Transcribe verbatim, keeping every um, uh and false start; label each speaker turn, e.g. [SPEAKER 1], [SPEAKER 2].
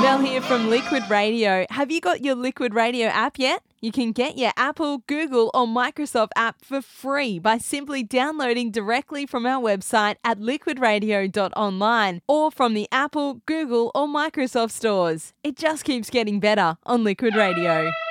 [SPEAKER 1] Del here from Liquid Radio. Have you got your Liquid Radio app yet? You can get your Apple, Google or Microsoft app for free by simply downloading directly from our website at liquid radio dot online or from the Apple, Google or Microsoft stores. It just keeps getting better on Liquid Radio.